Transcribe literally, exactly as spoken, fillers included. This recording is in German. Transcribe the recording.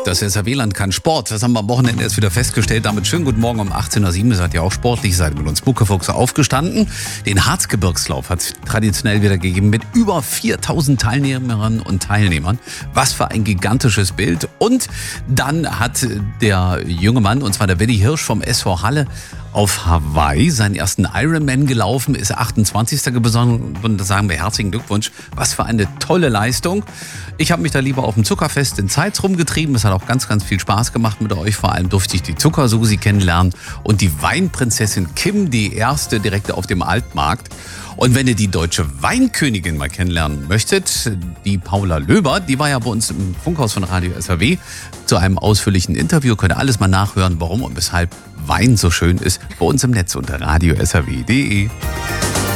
Das S R W-Land kann Sport. Das haben wir am Wochenende erst wieder festgestellt. Damit schönen guten Morgen um achtzehn Uhr sieben. Ihr seid ja auch sportlich, seid mit uns Buckefuchse aufgestanden. Den Harzgebirgslauf hat es traditionell wieder gegeben mit über viertausend Teilnehmerinnen und Teilnehmern. Was für ein gigantisches Bild. Und dann hat der junge Mann, und zwar der Willi Hirsch vom S V Halle, auf Hawaii seinen ersten Ironman gelaufen, ist achtundzwanzigster geworden. Und da sagen wir herzlichen Glückwunsch. Was für eine tolle Leistung. Ich habe mich da lieber auf dem Zuckerfest in Zeitz rumgetrieben. Es hat auch ganz, ganz viel Spaß gemacht mit euch. Vor allem durfte ich die Zuckersusi kennenlernen und die Weinprinzessin Kim, die erste direkt auf dem Altmarkt. Und wenn ihr die deutsche Weinkönigin mal kennenlernen möchtet, die Paula Löber, die war ja bei uns im Funkhaus von Radio S R W zu einem ausführlichen Interview. Könnt ihr alles mal nachhören, warum und weshalb Wein so schön ist, bei uns im Netz unter radio s r w punkt d e.